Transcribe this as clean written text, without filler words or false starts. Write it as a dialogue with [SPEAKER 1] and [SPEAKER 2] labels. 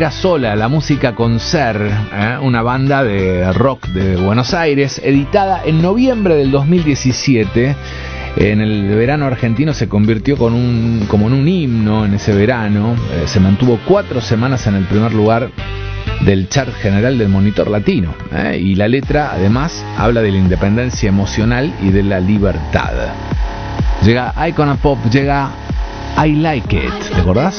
[SPEAKER 1] Era Sola, la música con Ser, una banda de rock de Buenos Aires, editada en noviembre del 2017. En el verano argentino se convirtió como en un himno en ese verano. Se mantuvo 4 semanas en el primer lugar del chart general del Monitor Latino. Y la letra, además, habla de la independencia emocional y de la libertad. Llega Icona Pop, llega I Like It, ¿te acordás?